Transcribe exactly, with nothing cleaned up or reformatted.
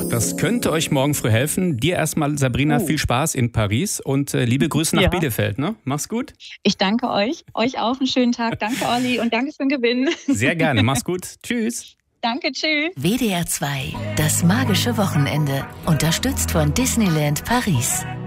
Das könnte euch morgen früh helfen. Dir erstmal, Sabrina, Oh. viel Spaß in Paris und äh, liebe Grüße nach Ja. Bielefeld. Ne? Mach's gut. Ich danke euch. Euch auch einen schönen Tag. Danke, Olli. Und danke für den Gewinn. Sehr gerne. Mach's gut. Tschüss. Danke, tschüss. W D R zwei, das magische Wochenende. Unterstützt von Disneyland Paris.